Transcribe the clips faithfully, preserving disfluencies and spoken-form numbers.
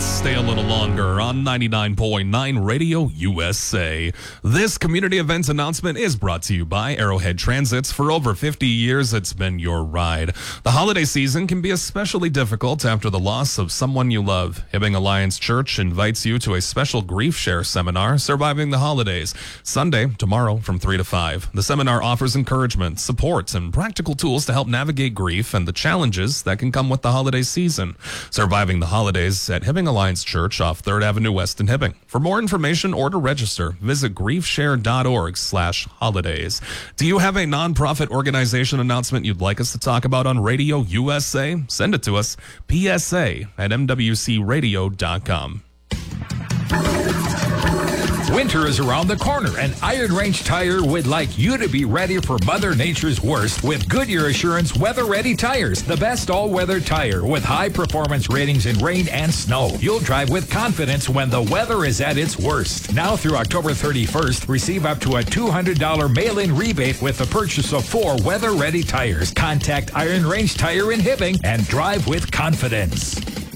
Let's stay a little longer on ninety-nine point nine Radio U S A. This community events announcement is brought to you by Arrowhead Transits. For over fifty years, it's been your ride. The holiday season can be especially difficult after the loss of someone you love. Hibbing Alliance Church invites you to a special grief share seminar, Surviving the Holidays, Sunday, tomorrow from three to five. The seminar offers encouragement, support, and practical tools to help navigate grief and the challenges that can come with the holiday season. Surviving the Holidays at Hibbing Alliance Church off third Avenue West in Hibbing. For more information or to register, visit griefshare.org slash holidays. Do you have a nonprofit organization announcement you'd like us to talk about on Radio U S A? Send it to us, P S A at M W C radio dot com. Winter is around the corner, and Iron Range Tire would like you to be ready for Mother Nature's worst with Goodyear Assurance Weather Ready Tires, the best all-weather tire with high performance ratings in rain and snow. You'll drive with confidence when the weather is at its worst. Now through October thirty-first, receive up to a two hundred dollars mail-in rebate with the purchase of four Weather Ready tires. Contact Iron Range Tire in Hibbing and drive with confidence.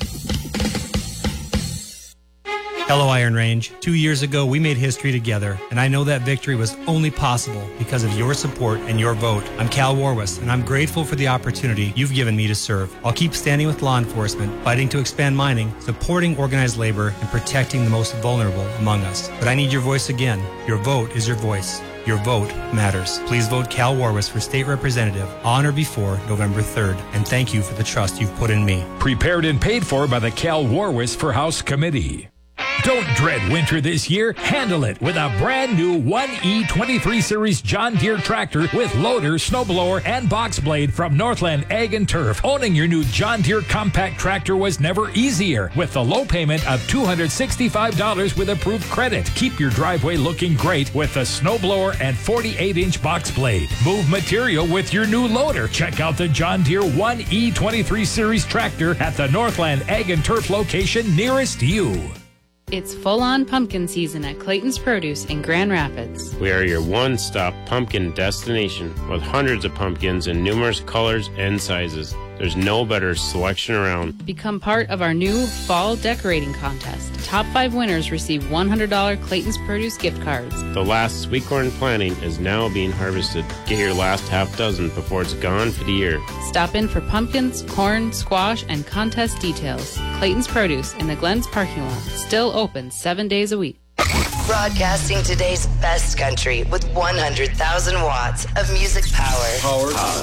Hello, Iron Range. Two years ago, we made history together, and I know that victory was only possible because of your support and your vote. I'm Cal Warwis, and I'm grateful for the opportunity you've given me to serve. I'll keep standing with law enforcement, fighting to expand mining, supporting organized labor, and protecting the most vulnerable among us. But I need your voice again. Your vote is your voice. Your vote matters. Please vote Cal Warwis for state representative on or before November third, and thank you for the trust you've put in me. Prepared and paid for by the Cal Warwis for House Committee. Don't dread winter this year. Handle it with a brand new one E twenty-three Series John Deere tractor with loader, snowblower, and box blade from Northland Ag and Turf. Owning your new John Deere compact tractor was never easier with the low payment of two hundred sixty-five dollars with approved credit. Keep your driveway looking great with the snowblower and forty-eight inch box blade. Move material with your new loader. Check out the John Deere one E twenty-three Series tractor at the Northland Ag and Turf location nearest you. It's full-on pumpkin season at Clayton's Produce in Grand Rapids. We are your one-stop pumpkin destination with hundreds of pumpkins in numerous colors and sizes. There's no better selection around. Become part of our new fall decorating contest. Top five winners receive one hundred dollars Clayton's Produce gift cards. The last sweet corn planting is now being harvested. Get your last half dozen before it's gone for the year. Stop in for pumpkins, corn, squash, and contest details. Clayton's Produce in the Glens parking lot. Still open seven days a week. Broadcasting today's best country with one hundred thousand watts of music power. Power.